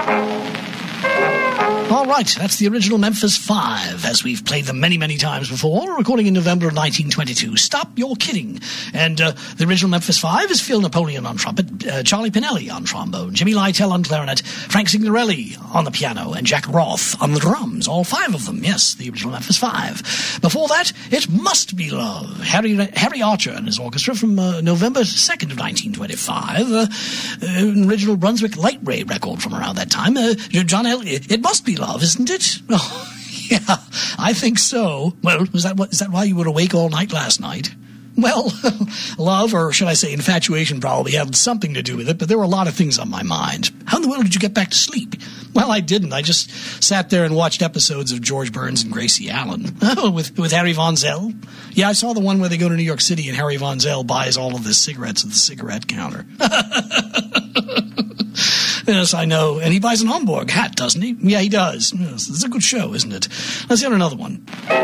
All right, that's the original Memphis 5, as we've played them many, many times before, recording in November of 1922. Stop Your Kidding. And the original Memphis 5 is Phil Napoleon on trumpet, Charlie Pinelli on trombone, Jimmy Lytle on clarinet, Frank Signorelli on the piano, and Jack Roth on the drums. All 5 of them, yes, the original Memphis 5. Before that, It Must Be Love. Harry Archer and his orchestra from November 2nd of 1925. An original Brunswick Light Ray record from around that time. John Elliott, It Must Be Love, isn't it? Oh, yeah, I think so. Well, is that why you were awake all night last night? Well, love, or should I say infatuation, probably had something to do with it, but there were a lot of things on my mind. How in the world did you get back to sleep? Well, I didn't. I just sat there and watched episodes of George Burns and Gracie Allen with Harry Von Zell. Yeah, I saw the one where they go to New York City and Harry Von Zell buys all of the cigarettes at the cigarette counter. Yes, I know. And he buys an Homburg hat, doesn't he? Yeah, he does. Yes, it's a good show, isn't it? Let's get another one.